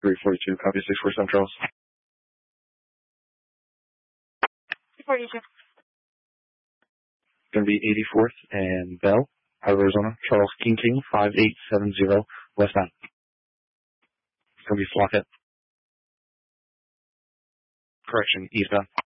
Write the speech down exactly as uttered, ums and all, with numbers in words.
three forty-two, copy six forty-seven, Charles. forty-two. Going to be eighty-fourth and Bell, out of Arizona. Charles King King, five eight seven zero, westbound. It's going to be Flockett. Correction, eastbound.